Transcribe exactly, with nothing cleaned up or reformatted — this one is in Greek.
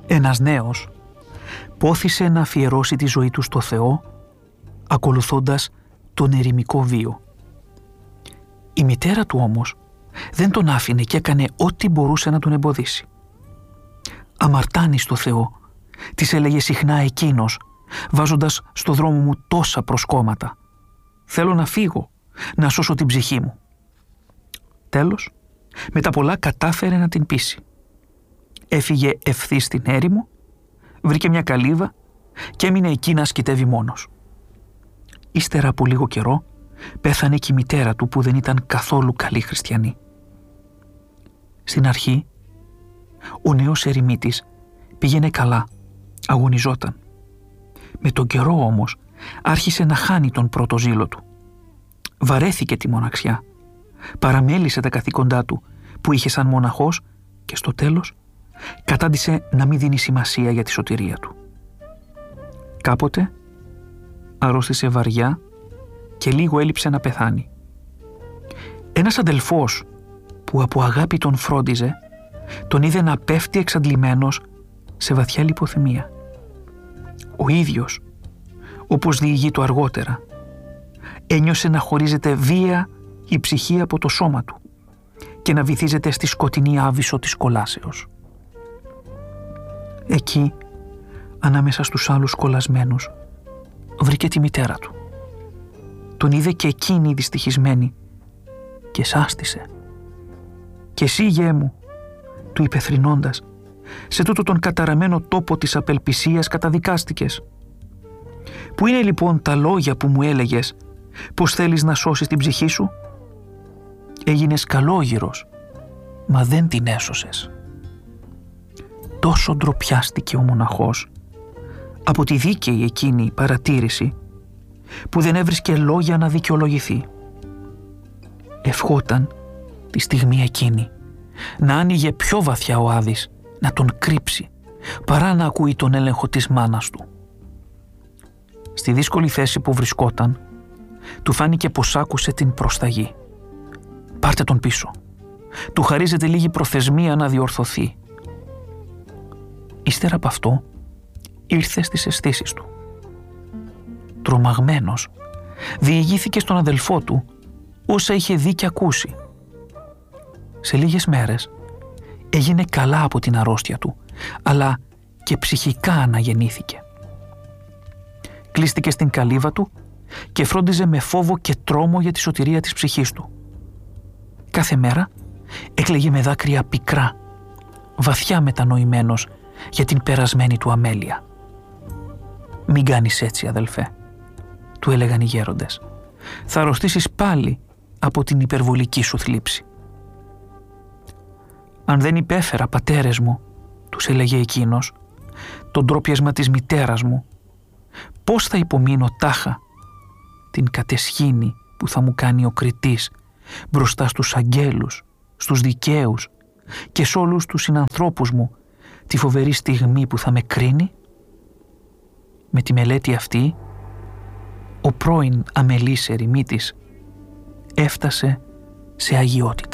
Ένας νέος πόθησε να αφιερώσει τη ζωή του στο Θεό, ακολουθώντας τον ερημικό βίο. Η μητέρα του όμως δεν τον άφηνε και έκανε ό,τι μπορούσε να τον εμποδίσει. «Αμαρτάνει στο Θεό», της έλεγε συχνά εκείνος, βάζοντας στο δρόμο μου τόσα προσκόμματα. «Θέλω να φύγω, να σώσω την ψυχή μου». Τέλος, με τα πολλά κατάφερε να την πείσει. Έφυγε ευθύς στην έρημο, βρήκε μια καλύβα και έμεινε εκεί να σκητεύει μόνος. Ύστερα από λίγο καιρό πέθανε και η μητέρα του που δεν ήταν καθόλου καλή χριστιανή. Στην αρχή, ο νέος ερημίτης πήγαινε καλά, αγωνιζόταν. Με τον καιρό όμως άρχισε να χάνει τον πρώτο ζήλο του. Βαρέθηκε τη μοναξιά, παραμέλησε τα καθήκοντά του που είχε σαν μοναχός και στο τέλος κατάντησε να μην δίνει σημασία για τη σωτηρία του. Κάποτε αρρώστησε βαριά και λίγο έλειψε να πεθάνει. Ένας αδελφός που από αγάπη τον φρόντιζε τον είδε να πέφτει εξαντλημένος σε βαθιά λιποθυμία. Ο ίδιος, όπως διηγεί το αργότερα, ένιωσε να χωρίζεται βία η ψυχή από το σώμα του και να βυθίζεται στη σκοτεινή άβυσσο της κολάσεως. Εκεί, ανάμεσα στους άλλους κολλασμένους, βρήκε τη μητέρα του. Τον είδε και εκείνη δυστυχισμένη και σάστησε. «Και εσύ, γιε μου», του είπε θρηνώντας, «σε τούτο τον καταραμένο τόπο της απελπισίας καταδικάστηκες. Πού είναι λοιπόν τα λόγια που μου έλεγες πως θέλεις να σώσεις την ψυχή σου? Έγινες καλόγυρος, μα δεν την έσωσες». Τόσο ντροπιάστηκε ο μοναχός από τη δίκαιη εκείνη παρατήρηση που δεν έβρισκε λόγια να δικαιολογηθεί. Ευχόταν τη στιγμή εκείνη να άνοιγε πιο βαθιά ο Άδης, να τον κρύψει, παρά να ακούει τον έλεγχο της μάνας του. Στη δύσκολη θέση που βρισκόταν, του φάνηκε πως άκουσε την προσταγή. «Πάρτε τον πίσω. Του χαρίζεται λίγη προθεσμία να διορθωθεί». Ύστερα από αυτό, ήρθε στις αισθήσεις του. Τρομαγμένος, διηγήθηκε στον αδελφό του όσα είχε δει και ακούσει. Σε λίγες μέρες έγινε καλά από την αρρώστια του, αλλά και ψυχικά αναγεννήθηκε. Κλείστηκε στην καλύβα του και φρόντιζε με φόβο και τρόμο για τη σωτηρία της ψυχής του. Κάθε μέρα έκλαιγε με δάκρυα πικρά, βαθιά μετανοημένος για την περασμένη του αμέλεια. «Μην κάνεις έτσι, αδελφέ», του έλεγαν οι γέροντες. «Θα αρρωστήσεις πάλι από την υπερβολική σου θλίψη». «Αν δεν υπέφερα, πατέρες μου», τους έλεγε εκείνος, «το ντρόπιασμα της μητέρας μου, πώς θα υπομείνω τάχα την κατεσχήνη που θα μου κάνει ο κριτής μπροστά στους αγγέλους, στους δικαίους και σ' όλους τους συνανθρώπους μου τη φοβερή στιγμή που θα με κρίνει?» Με τη μελέτη αυτή, ο πρώην αμελής ερημίτης έφτασε σε αγιότητα.